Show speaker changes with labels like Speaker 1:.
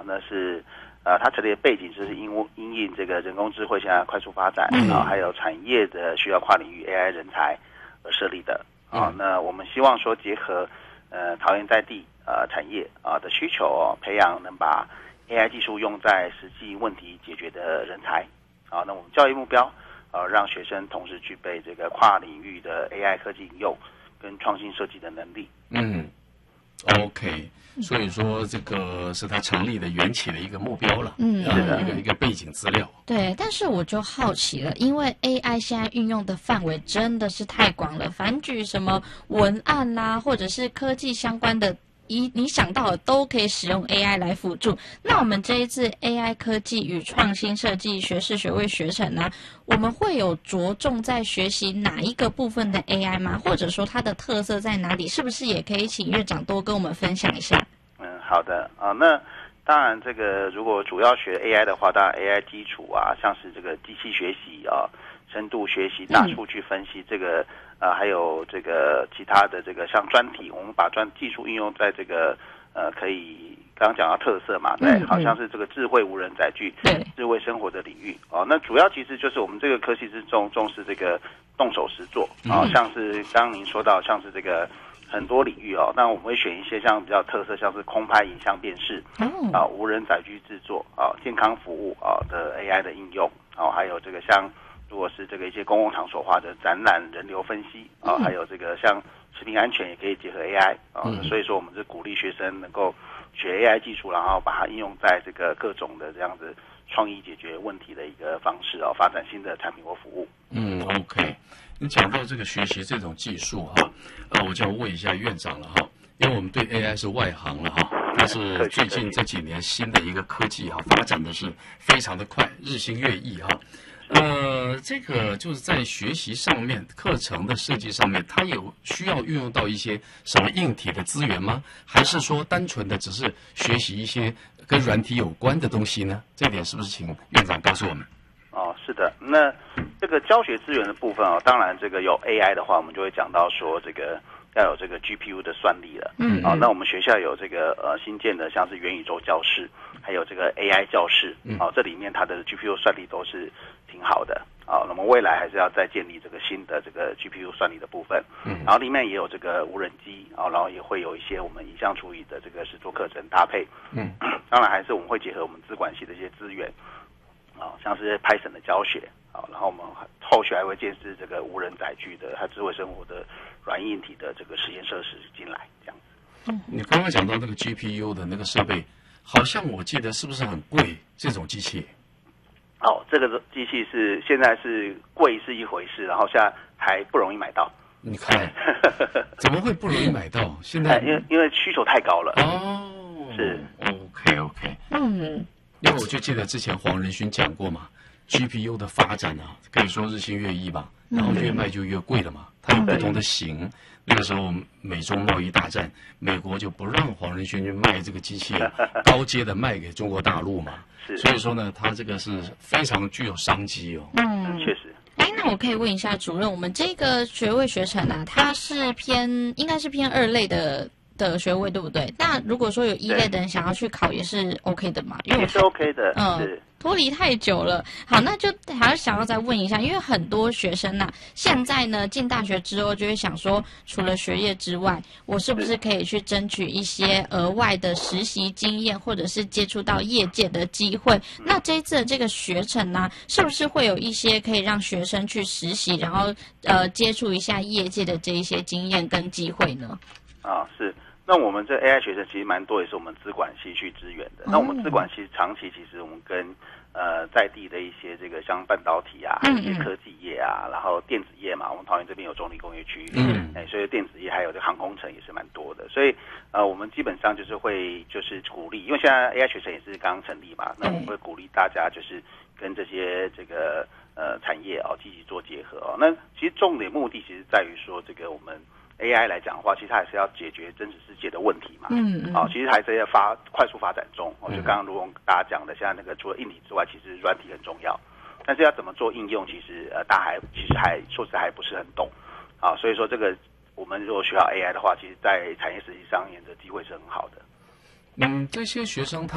Speaker 1: 那是它成立的背景就是因应这个人工智慧现在快速发展还有产业的需要跨领域 AI 人才而设立的那我们希望说结合桃园在地产业的需求培养能把 AI 技术用在实际问题解决的人才那我们教育目标让学生同时具备这个跨领域的 AI 科技应用跟创新设计的能力。
Speaker 2: OK， 所以说这个是他成立的缘起的一个目标了，一个背景资料。
Speaker 3: 对，但是我就好奇了，因为 AI 现在运用的范围真的是太广了，凡举什么文案啦，或者是科技相关的。你想到的都可以使用 AI 来辅助。那我们这一次 AI 科技与创新设计学士学位学程呢，我们会有着重在学习哪一个部分的 AI 吗？或者说它的特色在哪里？是不是也可以请院长多跟我们分享一下？
Speaker 1: 好的那当然这个如果主要学 AI 的话，当然 AI 基础像是这个机器学习深度学习、大数据分析这个还有这个其他的这个像专题，我们把技术应用在这个可以刚刚讲到特色嘛，对，好像是这个智慧无人载具、智慧生活的领域那主要其实就是我们这个科系是重视这个动手实作像是刚刚您说到像是这个很多领域那我们会选一些像比较特色，像是空拍影像辨识无人载具制作健康服务的 AI 的应用还有这个像如果是这个一些公共场所化的展览人流分析还有这个像食品安全也可以结合 AI 所以说我们是鼓励学生能够学 AI 技术，然后把它应用在这个各种的这样子创意解决问题的一个方式发展新的产品或服务。
Speaker 2: OK， 你讲到这个学习这种技术我就要问一下院长了因为我们对 AI 是外行了但是最近这几年新的一个科技发展的是非常的快，日新月异这个就是在学习上面、课程的设计上面，它有需要运用到一些什么硬体的资源吗？还是说单纯的只是学习一些跟软体有关的东西呢？这一点是不是请院长告诉我们？
Speaker 1: 是的，那这个教学资源的部分当然这个有 AI 的话，我们就会讲到说这个要有这个 GPU 的算力了。那我们学校有这个新建的像是元宇宙教室，还有这个 AI 教室这里面它的 GPU 算力都是挺好的那么未来还是要再建立这个新的这个 GPU 算力的部分然后里面也有这个无人机然后也会有一些我们影像处理的这个实作课程搭配当然还是我们会结合我们资管系的一些资源像是 Python 的教学然后我们后续还会建设这个无人载具的它智慧生活的软硬体的这个实验设施进来这样子。
Speaker 2: 你刚刚讲到那个 GPU 的那个设备，好像我记得是不是很贵？这种机器？
Speaker 1: 这个机器是现在是贵是一回事，然后现在还不容易买到。
Speaker 2: 你看，怎么会不容易买到？现在
Speaker 1: 因为需求太高了。是
Speaker 2: OK。因为我就记得之前黄仁勋讲过嘛 ，GPU 的发展可以说日新月异吧，然后越卖就越贵了嘛，它有不同的型。那个时候美中贸易大战，美国就不让黄仁勋去卖这个机器高阶的卖给中国大陆嘛，所以说呢，它这个是非常具有商机
Speaker 1: 确实。
Speaker 3: 那我可以问一下主任，我们这个学位学程它是应该是偏2类的学位对不对？那如果说有1类的人想要去考也是 OK 的嘛？因为
Speaker 1: 也是 OK 的，
Speaker 3: 脱离太久了。好，那就还想要再问一下，因为很多学生现在呢进大学之后就会想说，除了学业之外，我是不是可以去争取一些额外的实习经验，或者是接触到业界的机会？那这一次的这个学程是不是会有一些可以让学生去实习，然后接触一下业界的这一些经验跟机会呢？
Speaker 1: 是。那我们这 AI 学生其实蛮多，也是我们资管系去支援的。那我们资管系长期其实我们跟在地的一些这个像半导体还有一些科技业然后电子业嘛，我们桃园这边有中立工业区，所以电子业还有这航空城也是蛮多的。所以我们基本上就是会鼓励，因为现在 AI 学生也是刚刚成立嘛，那我们会鼓励大家就是跟这些这个产业积极做结合那其实重点目的其实在于说这个我们AI 来讲的话，其实它还是要解决真实世界的问题嘛。其实还是要快速发展中。就刚刚如同大家讲的，现在那个除了硬体之外，其实软体很重要。但是要怎么做应用，其实大家其实说实在还不是很懂。所以说这个我们如果学好 AI 的话，其实在产业实习上面的机会是很好的。
Speaker 2: 这些学生